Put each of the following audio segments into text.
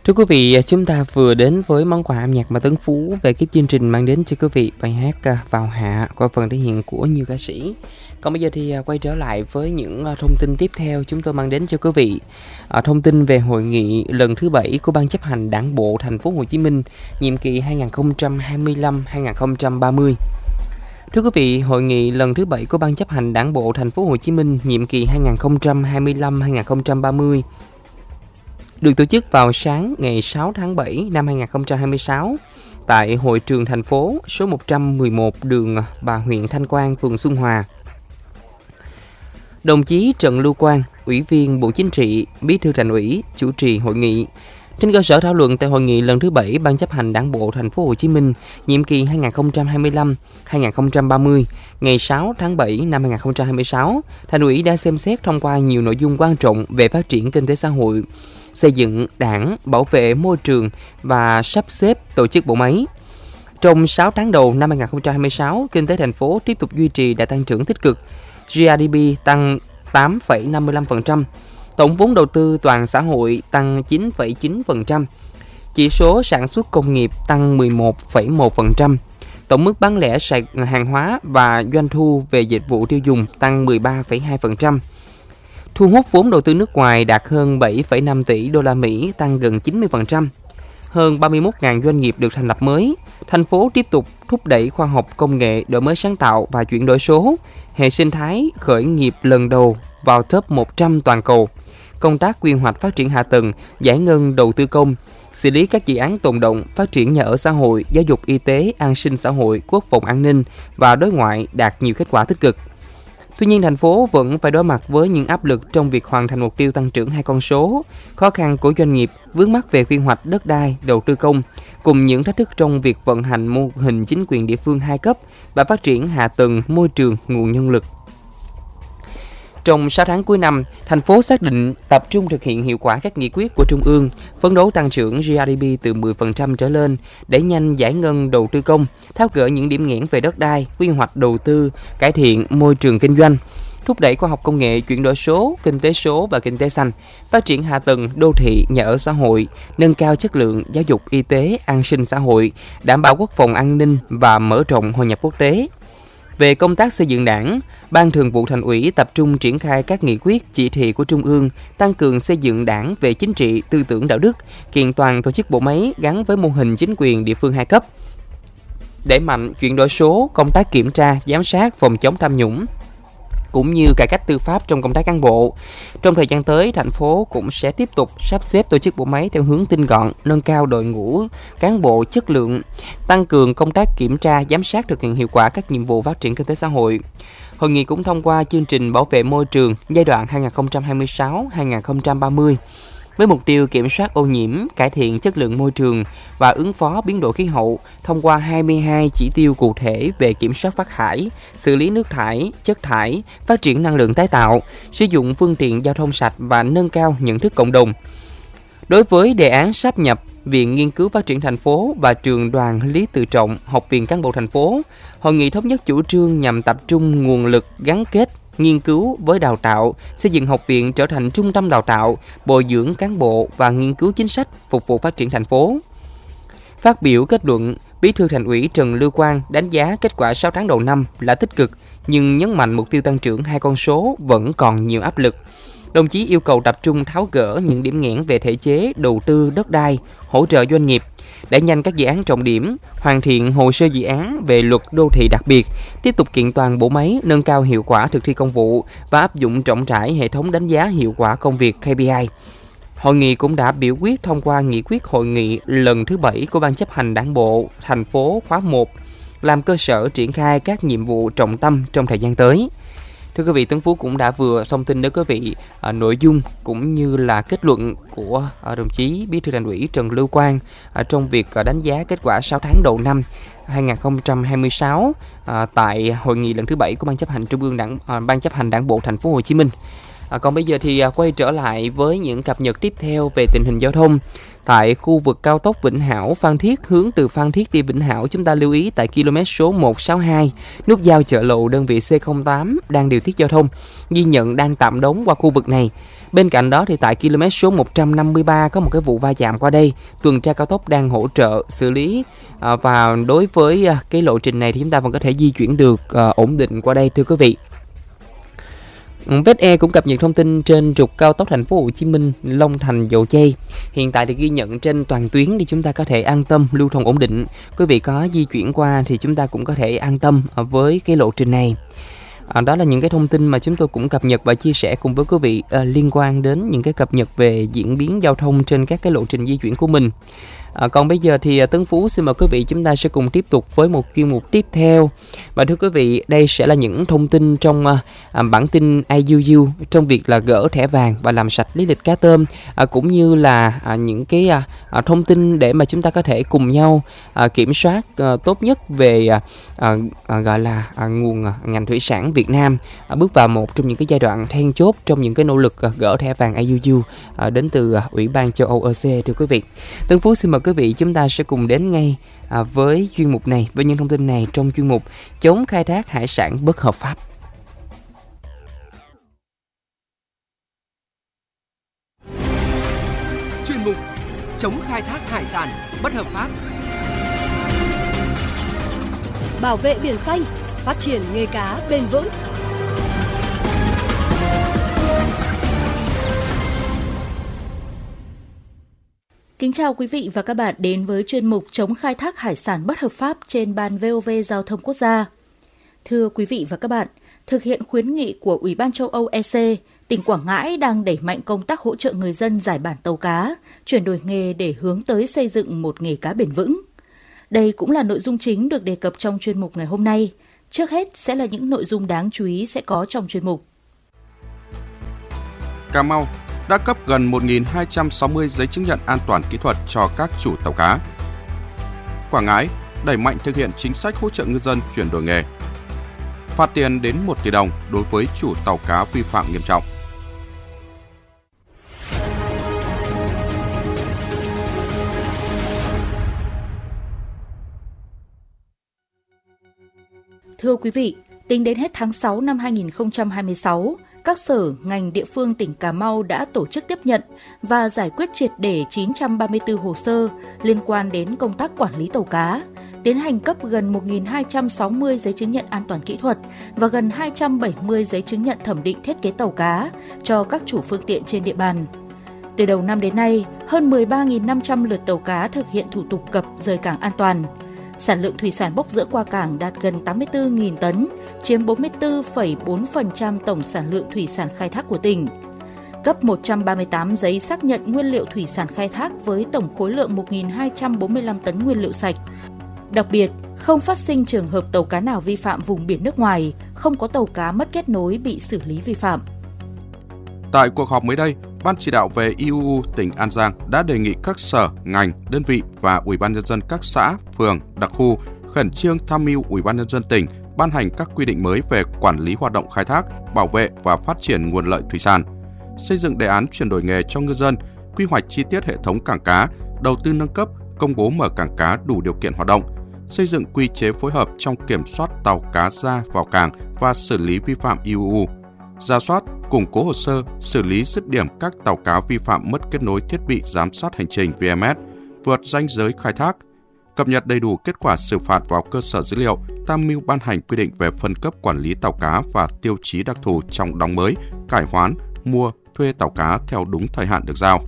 Thưa quý vị, chúng ta vừa đến với món quà âm nhạc mà Tấn Phú về cái chương trình mang đến cho quý vị bài hát Vào Hạ qua phần thể hiện của nhiều ca sĩ. Còn bây giờ thì quay trở lại với những thông tin tiếp theo chúng tôi mang đến cho quý vị. Thông tin về hội nghị lần thứ 7 của Ban chấp hành Đảng bộ Thành phố Hồ Chí Minh nhiệm kỳ 2025-2030. Thưa quý vị, hội nghị lần thứ 7 của Ban chấp hành Đảng bộ Thành phố Hồ Chí Minh nhiệm kỳ 2025-2030 được tổ chức vào sáng ngày 6 tháng 7 năm 2026 tại hội trường thành phố số 111 đường Bà huyện Thanh Quan, phường Xuân Hòa. Đồng chí Trần Lưu Quang, Ủy viên Bộ Chính trị, Bí thư Thành ủy chủ trì hội nghị. Trên cơ sở thảo luận tại hội nghị lần thứ 7 Ban chấp hành Đảng bộ Thành phố Hồ Chí Minh nhiệm kỳ 2025-2030 ngày 6 tháng 7 năm 2026, Thành ủy đã xem xét thông qua nhiều nội dung quan trọng về phát triển kinh tế xã hội, xây dựng Đảng, bảo vệ môi trường và sắp xếp tổ chức bộ máy. Trong 6 tháng đầu năm 2026, kinh tế thành phố tiếp tục duy trì đà tăng trưởng tích cực. GDP tăng 8,55%, tổng vốn đầu tư toàn xã hội tăng 9,9%, chỉ số sản xuất công nghiệp tăng 11,1%, tổng mức bán lẻ hàng hóa và doanh thu về dịch vụ tiêu dùng tăng 13,2%. Thu hút vốn đầu tư nước ngoài đạt hơn 7,5 tỷ đô la Mỹ, tăng gần 90%. Hơn 31.000 doanh nghiệp được thành lập mới. Thành phố tiếp tục thúc đẩy khoa học công nghệ, đổi mới sáng tạo và chuyển đổi số. Hệ sinh thái khởi nghiệp lần đầu vào top 100 toàn cầu. Công tác quy hoạch phát triển hạ tầng, giải ngân đầu tư công, xử lý các dự án tồn động, phát triển nhà ở xã hội, giáo dục y tế, an sinh xã hội, quốc phòng an ninh và đối ngoại đạt nhiều kết quả tích cực. Tuy nhiên, thành phố vẫn phải đối mặt với những áp lực trong việc hoàn thành mục tiêu tăng trưởng 2 con số, khó khăn của doanh nghiệp, vướng mắc về quy hoạch đất đai, đầu tư công, cùng những thách thức trong việc vận hành mô hình chính quyền địa phương 2 cấp và phát triển hạ tầng, môi trường, nguồn nhân lực. Trong 6 tháng cuối năm, thành phố xác định tập trung thực hiện hiệu quả các nghị quyết của Trung ương, phấn đấu tăng trưởng GDP từ 10% trở lên, đẩy nhanh giải ngân đầu tư công, tháo gỡ những điểm nghẽn về đất đai, quy hoạch đầu tư, cải thiện môi trường kinh doanh, thúc đẩy khoa học công nghệ, chuyển đổi số và kinh tế xanh, phát triển hạ tầng, đô thị, nhà ở xã hội, nâng cao chất lượng giáo dục y tế, an sinh xã hội, đảm bảo quốc phòng an ninh và mở rộng hội nhập quốc tế. Về công tác xây dựng Đảng, Ban Thường vụ Thành ủy tập trung triển khai các nghị quyết, chỉ thị của Trung ương, tăng cường xây dựng Đảng về chính trị, tư tưởng đạo đức, kiện toàn tổ chức bộ máy gắn với mô hình chính quyền địa phương 2 cấp. Đẩy mạnh chuyển đổi số, công tác kiểm tra, giám sát, phòng chống tham nhũng, cũng như cải cách tư pháp trong công tác cán bộ. Trong thời gian tới, thành phố cũng sẽ tiếp tục sắp xếp tổ chức bộ máy theo hướng tinh gọn, nâng cao đội ngũ cán bộ chất lượng, tăng cường công tác kiểm tra, giám sát thực hiện hiệu quả các nhiệm vụ phát triển kinh tế xã hội. Hội nghị cũng thông qua chương trình bảo vệ môi trường giai đoạn 2026-2030 với mục tiêu kiểm soát ô nhiễm, cải thiện chất lượng môi trường và ứng phó biến đổi khí hậu thông qua 22 chỉ tiêu cụ thể về kiểm soát phát thải, xử lý nước thải, chất thải, phát triển năng lượng tái tạo, sử dụng phương tiện giao thông sạch và nâng cao nhận thức cộng đồng. Đối với đề án sáp nhập Viện Nghiên cứu Phát triển thành phố và Trường Đoàn Lý Tự Trọng, Học viện Cán bộ thành phố, hội nghị thống nhất chủ trương nhằm tập trung nguồn lực gắn kết nghiên cứu với đào tạo, xây dựng học viện trở thành trung tâm đào tạo, bồi dưỡng cán bộ và nghiên cứu chính sách phục vụ phát triển thành phố. Phát biểu kết luận, Bí thư Thành ủy Trần Lưu Quang đánh giá kết quả 6 tháng đầu năm là tích cực, nhưng nhấn mạnh mục tiêu tăng trưởng 2 con số vẫn còn nhiều áp lực. Đồng chí yêu cầu tập trung tháo gỡ những điểm nghẽn về thể chế, đầu tư, đất đai, hỗ trợ doanh nghiệp, đẩy nhanh các dự án trọng điểm, hoàn thiện hồ sơ dự án về luật đô thị đặc biệt, tiếp tục kiện toàn bộ máy, nâng cao hiệu quả thực thi công vụ và áp dụng rộng rãi hệ thống đánh giá hiệu quả công việc KPI. Hội nghị cũng đã biểu quyết thông qua nghị quyết hội nghị lần thứ 7 của Ban chấp hành Đảng bộ thành phố khóa 1, làm cơ sở triển khai các nhiệm vụ trọng tâm trong thời gian tới. Thưa quý vị, Tấn Phú cũng đã vừa thông tin đến quý vị nội dung cũng như là kết luận của đồng chí Bí thư Thành ủy Trần Lưu Quang trong việc đánh giá kết quả 6 tháng đầu năm 2026 tại hội nghị lần thứ 7 của Ban chấp hành Trung ương Ban chấp hành Đảng bộ Thành phố Hồ Chí Minh. Còn bây giờ thì quay trở lại với những cập nhật tiếp theo về tình hình giao thông. Tại khu vực cao tốc Vĩnh Hảo - Phan Thiết hướng từ Phan Thiết đi Vĩnh Hảo, chúng ta lưu ý tại km số 162, nút giao chợ Lậu, đơn vị C08 đang điều tiết giao thông, ghi nhận đang tạm đón qua khu vực này. Bên cạnh đó thì tại km số 153 có một cái vụ va chạm qua đây. Tuần tra cao tốc đang hỗ trợ xử lý và đối với cái lộ trình này thì chúng ta vẫn có thể di chuyển được ổn định qua đây thưa quý vị. VetAir cũng cập nhật thông tin trên trục cao tốc thành phố Hồ Chí Minh Long Thành Dầu Giây. Hiện tại thì ghi nhận trên toàn tuyến thì chúng ta có thể an tâm lưu thông ổn định. Quý vị có di chuyển qua thì chúng ta cũng có thể an tâm với cái lộ trình này. Đó là những cái thông tin mà chúng tôi cũng cập nhật và chia sẻ cùng với quý vị liên quan đến những cái cập nhật về diễn biến giao thông trên các cái lộ trình di chuyển của mình. Còn bây giờ thì Tấn Phú xin mời quý vị chúng ta sẽ cùng tiếp tục với một chuyên mục tiếp theo. Và thưa quý vị, đây sẽ là những thông tin trong bản tin IUU trong việc là gỡ thẻ vàng và làm sạch lý lịch cá tôm, cũng như là những cái thông tin để mà chúng ta có thể cùng nhau kiểm soát tốt nhất về gọi là nguồn ngành thủy sản Việt Nam bước vào một trong những cái giai đoạn then chốt trong những cái nỗ lực gỡ thẻ vàng IUU đến từ Ủy ban châu Âu EC. Thưa quý vị, Tấn Phú xin mời quý vị chúng ta sẽ cùng đến ngay với chuyên mục này, với những thông tin này trong chuyên mục chống khai thác hải sản bất hợp pháp. Chuyên mục chống khai thác hải sản bất hợp pháp. Bảo vệ biển xanh, phát triển nghề cá bền vững. Kính chào quý vị và các bạn đến với chuyên mục chống khai thác hải sản bất hợp pháp trên Ban VOV Giao thông Quốc gia. Thưa quý vị và các bạn, thực hiện khuyến nghị của Ủy ban châu Âu EC, tỉnh Quảng Ngãi đang đẩy mạnh công tác hỗ trợ người dân giải bản tàu cá, chuyển đổi nghề để hướng tới xây dựng một nghề cá bền vững. Đây cũng là nội dung chính được đề cập trong chuyên mục ngày hôm nay. Trước hết sẽ là những nội dung đáng chú ý sẽ có trong chuyên mục. Cà Mau đã cấp gần 1.260 giấy chứng nhận an toàn kỹ thuật cho các chủ tàu cá. Quảng Ngãi đẩy mạnh thực hiện chính sách hỗ trợ ngư dân chuyển đổi nghề. Phạt tiền đến 1 tỷ đồng đối với chủ tàu cá vi phạm nghiêm trọng. Thưa quý vị, tính đến hết tháng 6 năm 2026, các sở, ngành địa phương tỉnh Cà Mau đã tổ chức tiếp nhận và giải quyết triệt để 934 hồ sơ liên quan đến công tác quản lý tàu cá, tiến hành cấp gần 1.260 giấy chứng nhận an toàn kỹ thuật và gần 270 giấy chứng nhận thẩm định thiết kế tàu cá cho các chủ phương tiện trên địa bàn. Từ đầu năm đến nay, hơn 13.500 lượt tàu cá thực hiện thủ tục cập rời cảng an toàn. Sản lượng thủy sản bốc dỡ qua cảng đạt gần 84.000 tấn, chiếm 44,4% tổng sản lượng thủy sản khai thác của tỉnh. Cấp 138 giấy xác nhận nguyên liệu thủy sản khai thác với tổng khối lượng 1.245 tấn nguyên liệu sạch. Đặc biệt, không phát sinh trường hợp tàu cá nào vi phạm vùng biển nước ngoài, không có tàu cá mất kết nối bị xử lý vi phạm. Tại cuộc họp mới đây, Ban chỉ đạo về IUU tỉnh An Giang đã đề nghị các sở, ngành, đơn vị và Ủy ban nhân dân các xã, phường, đặc khu khẩn trương tham mưu Ủy ban nhân dân tỉnh ban hành các quy định mới về quản lý hoạt động khai thác, bảo vệ và phát triển nguồn lợi thủy sản, xây dựng đề án chuyển đổi nghề cho ngư dân, quy hoạch chi tiết hệ thống cảng cá, đầu tư nâng cấp, công bố mở cảng cá đủ điều kiện hoạt động, xây dựng quy chế phối hợp trong kiểm soát tàu cá ra vào cảng và xử lý vi phạm IUU, rà soát, củng cố hồ sơ, xử lý dứt điểm các tàu cá vi phạm mất kết nối thiết bị giám sát hành trình VMS, vượt ranh giới khai thác, cập nhật đầy đủ kết quả xử phạt vào cơ sở dữ liệu, tham mưu ban hành quy định về phân cấp quản lý tàu cá và tiêu chí đặc thù trong đóng mới, cải hoán, mua, thuê tàu cá theo đúng thời hạn được giao.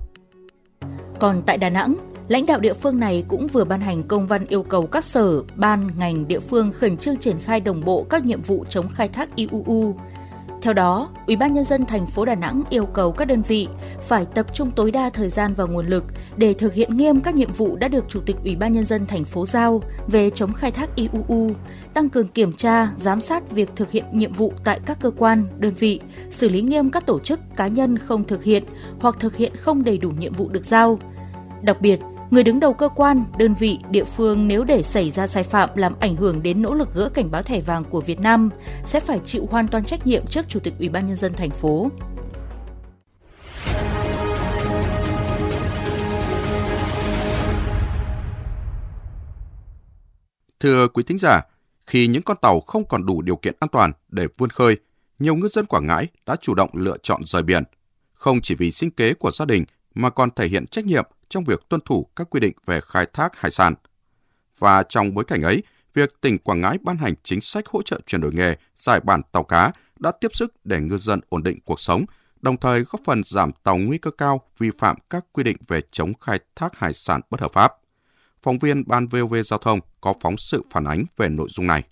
Còn tại Đà Nẵng, lãnh đạo địa phương này cũng vừa ban hành công văn yêu cầu các sở, ban, ngành địa phương khẩn trương triển khai đồng bộ các nhiệm vụ chống khai thác IUU. Theo đó, Ủy ban nhân dân thành phố Đà Nẵng yêu cầu các đơn vị phải tập trung tối đa thời gian và nguồn lực để thực hiện nghiêm các nhiệm vụ đã được Chủ tịch Ủy ban nhân dân thành phố giao về chống khai thác IUU, tăng cường kiểm tra, giám sát việc thực hiện nhiệm vụ tại các cơ quan, đơn vị, xử lý nghiêm các tổ chức, cá nhân không thực hiện hoặc thực hiện không đầy đủ nhiệm vụ được giao. Đặc biệt, người đứng đầu cơ quan, đơn vị, địa phương nếu để xảy ra sai phạm làm ảnh hưởng đến nỗ lực gỡ cảnh báo thẻ vàng của Việt Nam sẽ phải chịu hoàn toàn trách nhiệm trước Chủ tịch Ủy ban nhân dân thành phố. Thưa quý thính giả, khi những con tàu không còn đủ điều kiện an toàn để vươn khơi, nhiều ngư dân Quảng Ngãi đã chủ động lựa chọn rời biển. không chỉ vì sinh kế của gia đình mà còn thể hiện trách nhiệm trong việc tuân thủ các quy định về khai thác hải sản. Và trong bối cảnh ấy, việc tỉnh Quảng Ngãi ban hành chính sách hỗ trợ chuyển đổi nghề, giải bản tàu cá đã tiếp sức để ngư dân ổn định cuộc sống, đồng thời góp phần giảm tàu nguy cơ cao vi phạm các quy định về chống khai thác hải sản bất hợp pháp. Phóng viên Ban VOV Giao thông có phóng sự phản ánh về nội dung này.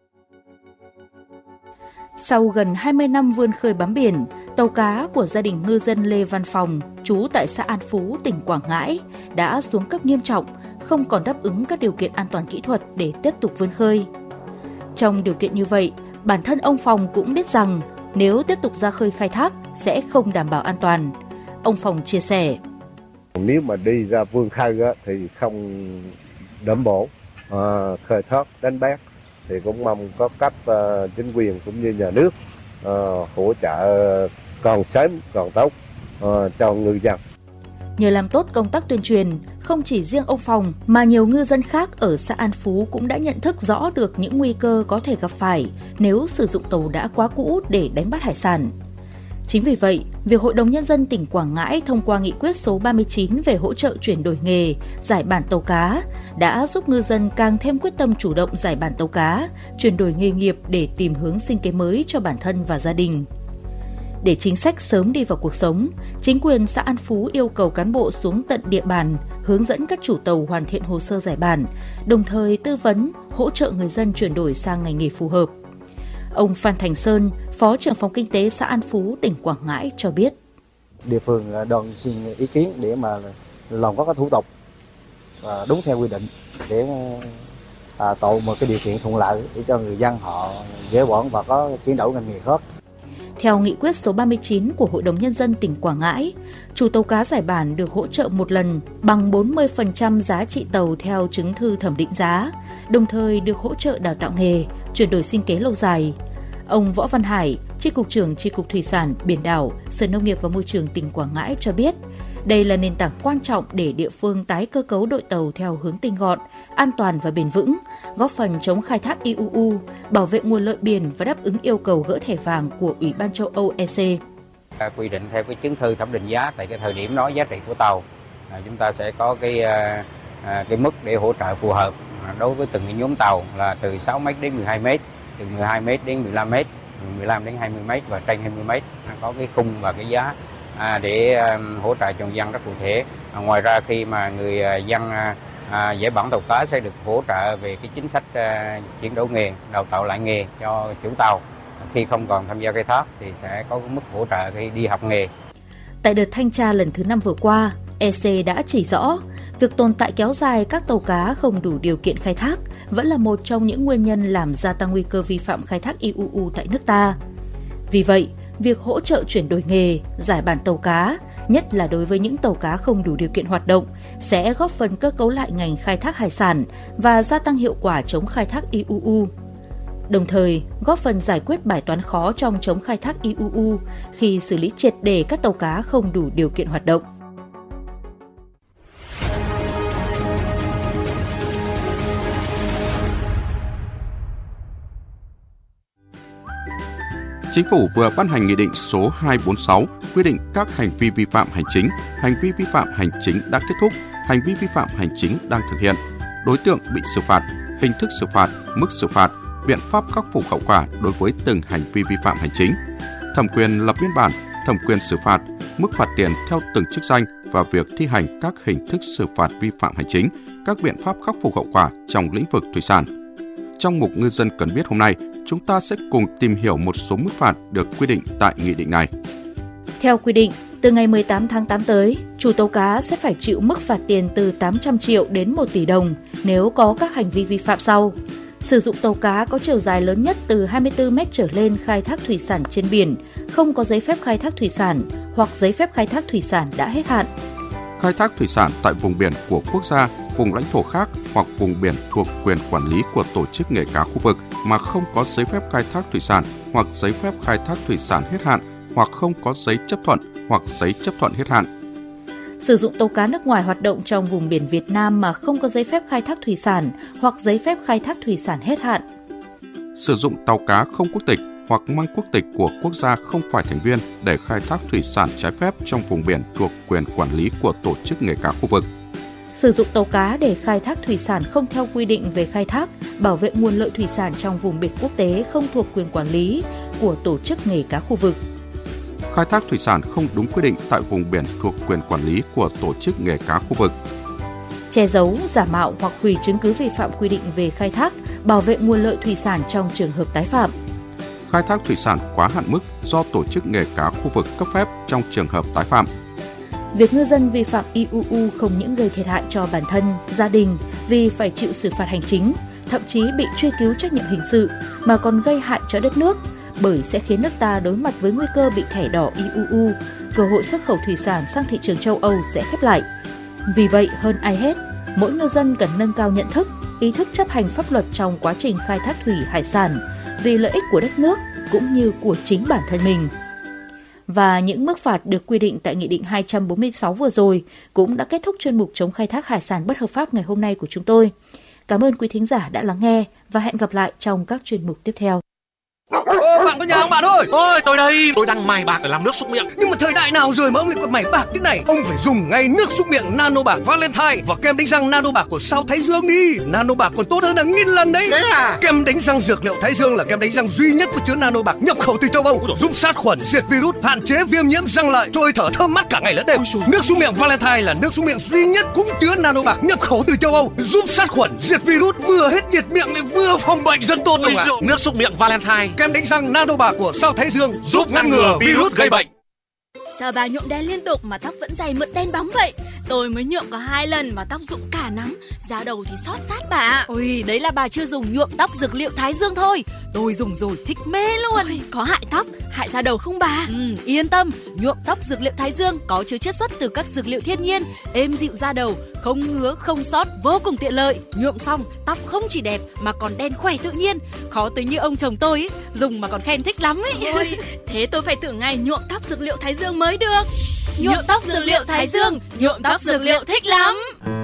Sau gần 20 năm vươn khơi bám biển, tàu cá của gia đình ngư dân Lê Văn Phòng, trú tại xã An Phú, tỉnh Quảng Ngãi, đã xuống cấp nghiêm trọng, không còn đáp ứng các điều kiện an toàn kỹ thuật để tiếp tục vươn khơi. Trong điều kiện như vậy, bản thân ông Phòng cũng biết rằng nếu tiếp tục ra khơi khai thác sẽ không đảm bảo an toàn. Ông Phòng chia sẻ: Nếu mà đi ra vươn khơi thì không đảm bảo khơi thoát đánh bắt, thì cũng mong có cấp chính quyền cũng như nhà nước hỗ trợ còn sớm còn tốt cho ngư dân. Nhờ làm tốt công tác tuyên truyền, không chỉ riêng ông Phòng mà nhiều ngư dân khác ở xã An Phú cũng đã nhận thức rõ được những nguy cơ có thể gặp phải nếu sử dụng tàu đã quá cũ để đánh bắt hải sản. Chính vì vậy, việc Hội đồng Nhân dân tỉnh Quảng Ngãi thông qua nghị quyết số 39 về hỗ trợ chuyển đổi nghề, giải bản tàu cá đã giúp ngư dân càng thêm quyết tâm chủ động giải bản tàu cá, chuyển đổi nghề nghiệp để tìm hướng sinh kế mới cho bản thân và gia đình. Để chính sách sớm đi vào cuộc sống, chính quyền xã An Phú yêu cầu cán bộ xuống tận địa bàn, hướng dẫn các chủ tàu hoàn thiện hồ sơ giải bản, đồng thời tư vấn, hỗ trợ người dân chuyển đổi sang ngành nghề phù hợp. Ông Phan Thành Sơn, Phó trưởng phòng kinh tế xã An Phú, tỉnh Quảng Ngãi cho biết. Địa phương đoàn xin ý kiến để mà làm các thủ tục đúng theo quy định để tạo một cái điều kiện thuận lợi để cho người dân họ dễ dàng và có chuyển đổi ngành nghề khác. Theo nghị quyết số 39 của Hội đồng Nhân dân tỉnh Quảng Ngãi, chủ tàu cá giải bản được hỗ trợ một lần bằng 40% giá trị tàu theo chứng thư thẩm định giá, đồng thời được hỗ trợ đào tạo nghề, chuyển đổi sinh kế lâu dài. Ông Võ Văn Hải, Chi cục trưởng Chi cục Thủy sản, Biển đảo, Sở Nông nghiệp và Môi trường tỉnh Quảng Ngãi cho biết, đây là nền tảng quan trọng để địa phương tái cơ cấu đội tàu theo hướng tinh gọn, an toàn và bền vững, góp phần chống khai thác IUU, bảo vệ nguồn lợi biển và đáp ứng yêu cầu gỡ thẻ vàng của Ủy ban châu Âu EC. Quy định theo cái chứng thư thẩm định giá tại cái thời điểm đó giá trị của tàu, chúng ta sẽ có cái mức để hỗ trợ phù hợp đối với từng cái nhóm tàu là từ 6m đến 12m, từ 12m đến 15m, 15 đến 20m và trên 20m, có cái khung và cái giá để hỗ trợ cho dân rất cụ thể. Ngoài ra khi mà người dân giải bản tàu cá sẽ được hỗ trợ về cái chính sách chuyển đổi nghề, đào tạo lại nghề cho chủ tàu. Khi không còn tham gia khai thác thì sẽ có mức hỗ trợ khi đi học nghề. Tại đợt thanh tra lần thứ 5 vừa qua, EC đã chỉ rõ việc tồn tại kéo dài các tàu cá không đủ điều kiện khai thác vẫn là một trong những nguyên nhân làm gia tăng nguy cơ vi phạm khai thác IUU tại nước ta. Vì vậy, việc hỗ trợ chuyển đổi nghề, giải bản tàu cá, nhất là đối với những tàu cá không đủ điều kiện hoạt động, sẽ góp phần cơ cấu lại ngành khai thác hải sản và gia tăng hiệu quả chống khai thác IUU. Đồng thời, góp phần giải quyết bài toán khó trong chống khai thác IUU khi xử lý triệt để các tàu cá không đủ điều kiện hoạt động. Chính phủ vừa ban hành Nghị định số 246 quy định các hành vi vi phạm hành chính, hành vi vi phạm hành chính đã kết thúc, hành vi vi phạm hành chính đang thực hiện, đối tượng bị xử phạt, hình thức xử phạt, mức xử phạt, biện pháp khắc phục hậu quả đối với từng hành vi vi phạm hành chính, thẩm quyền lập biên bản, thẩm quyền xử phạt, mức phạt tiền theo từng chức danh và việc thi hành các hình thức xử phạt vi phạm hành chính, các biện pháp khắc phục hậu quả trong lĩnh vực thủy sản. Trong mục Ngư dân cần biết hôm nay, chúng ta sẽ cùng tìm hiểu một số mức phạt được quy định tại nghị định này. Theo quy định, từ ngày 18 tháng 8 tới, chủ tàu cá sẽ phải chịu mức phạt tiền từ 800 triệu đến 1 tỷ đồng nếu có các hành vi vi phạm sau. Sử dụng tàu cá có chiều dài lớn nhất từ 24 mét trở lên khai thác thủy sản trên biển, không có giấy phép khai thác thủy sản hoặc giấy phép khai thác thủy sản đã hết hạn. Khai thác thủy sản tại vùng biển của quốc gia, vùng lãnh thổ khác hoặc vùng biển thuộc quyền quản lý của tổ chức nghề cá khu vực mà không có giấy phép khai thác thủy sản hoặc giấy phép khai thác thủy sản hết hạn hoặc không có giấy chấp thuận hoặc giấy chấp thuận hết hạn. Sử dụng tàu cá nước ngoài hoạt động trong vùng biển Việt Nam mà không có giấy phép khai thác thủy sản hoặc giấy phép khai thác thủy sản hết hạn. Sử dụng tàu cá không quốc tịch hoặc mang quốc tịch của quốc gia không phải thành viên để khai thác thủy sản trái phép trong vùng biển thuộc quyền quản lý của tổ chức nghề cá khu vực. Sử dụng tàu cá để khai thác thủy sản không theo quy định về khai thác, bảo vệ nguồn lợi thủy sản trong vùng biển quốc tế không thuộc quyền quản lý của tổ chức nghề cá khu vực. Khai thác thủy sản không đúng quy định tại vùng biển thuộc quyền quản lý của tổ chức nghề cá khu vực. Che giấu, giả mạo hoặc hủy chứng cứ vi phạm quy định về khai thác, bảo vệ nguồn lợi thủy sản trong trường hợp tái phạm. Khai thác thủy sản quá hạn mức do tổ chức nghề cá khu vực cấp phép trong trường hợp tái phạm. Việc ngư dân vi phạm IUU không những gây thiệt hại cho bản thân, gia đình vì phải chịu xử phạt hành chính, thậm chí bị truy cứu trách nhiệm hình sự, mà còn gây hại cho đất nước, bởi sẽ khiến nước ta đối mặt với nguy cơ bị thẻ đỏ IUU, cơ hội xuất khẩu thủy sản sang thị trường châu Âu sẽ khép lại. Vì vậy, hơn ai hết, mỗi ngư dân cần nâng cao nhận thức, ý thức chấp hành pháp luật trong quá trình khai thác thủy hải sản vì lợi ích của đất nước cũng như của chính bản thân mình. Và những mức phạt được quy định tại Nghị định 246 vừa rồi cũng đã kết thúc chuyên mục chống khai thác hải sản bất hợp pháp ngày hôm nay của chúng tôi. Cảm ơn quý thính giả đã lắng nghe và hẹn gặp lại trong các chuyên mục tiếp theo. Bạn có nhà không bạn ơi? Ôi tôi đây, tôi đang mài bạc để làm nước súc miệng. Nhưng mà thời đại nào rồi mà ông lại còn mày bạc thế này? Ông phải dùng ngay nước súc miệng Nano Bạc Valentine và kem đánh răng Nano Bạc của Sao Thái Dương đi. Nano Bạc còn tốt hơn là 1000 lần đấy. Thế à? Kem đánh răng dược liệu Thái Dương là kem đánh răng duy nhất có chứa Nano Bạc nhập khẩu từ châu Âu, giúp sát khuẩn, diệt virus, hạn chế viêm nhiễm răng lợi, trôi thở thơm mát cả ngày lẫn đêm. Nước súc miệng Valentine là nước súc miệng duy nhất cũng chứa Nano Bạc nhập khẩu từ châu Âu, giúp sát khuẩn, diệt virus, vừa hết nhiệt miệng lại vừa phòng bệnh rất tốt luôn ạ. Nước súc miệng Valentine, kem đánh răng Nano Bạc của Sao Thái Dương giúp ngăn ngừa virus gây bệnh. Sao bà nhuộm đen liên tục mà tóc vẫn dày mượt đen bóng vậy? Tôi mới nhuộm có 2 lần mà tóc rụng cả nắm, da đầu thì xót rát bà. Ôi, đấy là bà chưa dùng nhuộm tóc dược liệu Thái Dương thôi. Tôi dùng rồi thích mê luôn. Ôi, có hại tóc, hại da đầu không bà? Yên tâm, nhuộm tóc dược liệu Thái Dương có chứa chiết xuất từ các dược liệu thiên nhiên, êm dịu da đầu, không ngứa, không xót, vô cùng tiện lợi. Nhuộm xong, tóc không chỉ đẹp mà còn đen khỏe tự nhiên. Khó tính như ông chồng tôi ấy, dùng mà còn khen thích lắm ấy. Ôi, thế tôi phải thử ngay nhuộm tóc dược liệu Thái Dương mới được. Nhuộm tóc dược liệu Thái Dương, nhuộm tóc dược liệu thích lắm.